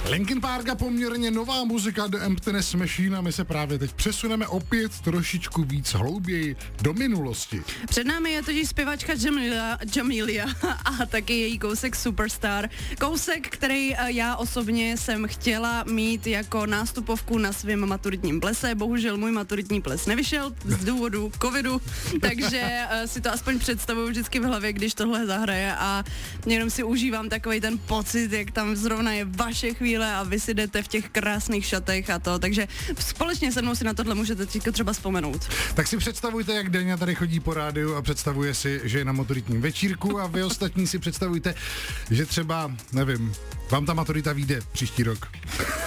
Linkin Park a poměrně nová muzika The Emptiness Machine a my se právě teď přesuneme opět trošičku víc hlouběji do minulosti. Před námi je totiž zpěvačka Jamelia a taky její kousek Superstar. Kousek, který já osobně jsem chtěla mít jako nástupovku na svém maturitním plese. Bohužel můj maturitní ples nevyšel z důvodu covidu, takže si to aspoň představuju vždycky v hlavě, když tohle zahraje a jenom si užívám takovej ten pocit, jak tam zrovna je vaše chvíle a vy si jdete v těch krásných šatech a to, takže společně se mnou si na tohle můžete třeba vzpomenout. Tak si představujte, jak Deňa tady chodí po rádiu a představuje si, že je na maturitním večírku a vy ostatní si představujte, že třeba, nevím, vám ta maturita vyjde příští rok.